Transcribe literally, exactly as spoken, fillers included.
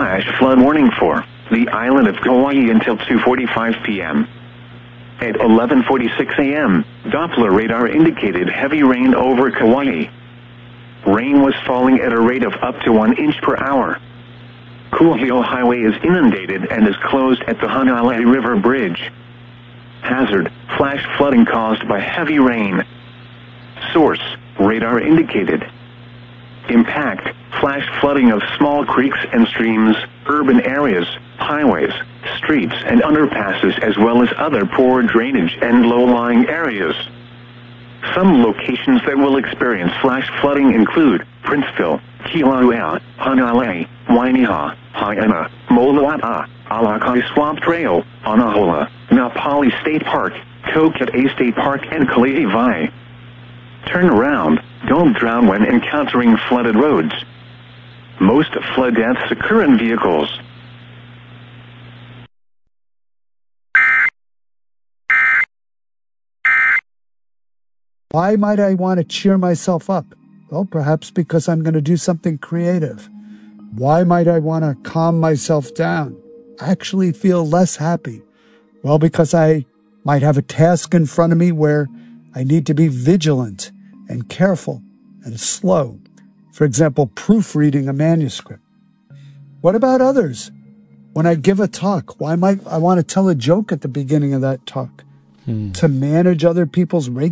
flash flood warning for the island of Kauai until two forty-five p m At eleven forty-six a m, Doppler radar indicated heavy rain over Kauai. Rain was falling at a rate of up to one inch per hour. Kuhio Highway is inundated and is closed at the Hanalei River Bridge. Hazard, flash flooding caused by heavy rain. Source, radar indicated. Impact, flash flooding of small creeks and streams, urban areas, highways, streets and underpasses as well as other poor drainage and low-lying areas. Some locations that will experience flash flooding include Princeville, Kilauea, Hanalei, Wainiha, Haena, Moloa'a, Alakai Swamp Trail, Anahola, Napali State Park, Koketae State Park and Kalaivai. Turn around, don't drown when encountering flooded roads. Most flood deaths occur in vehicles. Why might I want to cheer myself up? Well, perhaps because I'm going to do something creative. Why might I want to calm myself down? Actually feel less happy? Well, because I might have a task in front of me where I need to be vigilant and careful and slow. For example, proofreading a manuscript. What about others? When I give a talk, why might I want to tell a joke at the beginning of that talk? Hmm. To manage other people's regular